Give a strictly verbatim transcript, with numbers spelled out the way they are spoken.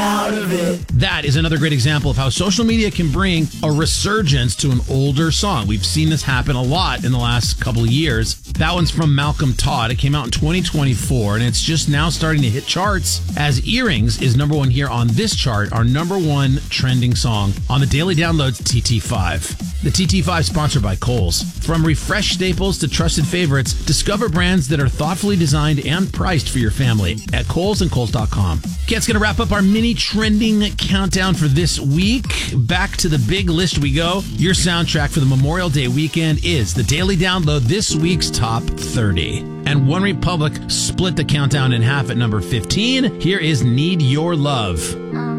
out of it. That is another great example of how social media can bring a resurgence to an older song. We've seen this happen a lot in the last couple of years. That one's from Malcolm Todd. It came out in twenty twenty-four, and it's just now starting to hit charts as Earrings is number one here on this chart, our number one trending song on the Daily Downloads T T five. The T T five sponsored by Kohl's. From refreshed staples to trusted favorites, discover brands that are thoughtfully designed and priced for your family at Kohl's and Kohl's dot com. Okay, it's going to wrap up our mini trending countdown for this week. Back to the big list we go. Your soundtrack for the Memorial Day weekend is the Daily Download, this week's top thirty. And One Republic split the countdown in half at number fifteen. Here is Need Your Love.